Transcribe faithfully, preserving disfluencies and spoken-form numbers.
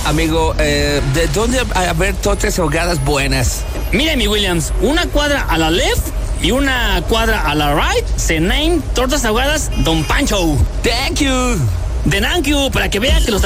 amigo, eh, ¿de dónde haber tortas ahogadas buenas? Mire, mi Williams, una cuadra a la left y una cuadra a la right se name Tortas Ahogadas Don Pancho. Thank you. De thank you, para que vean que los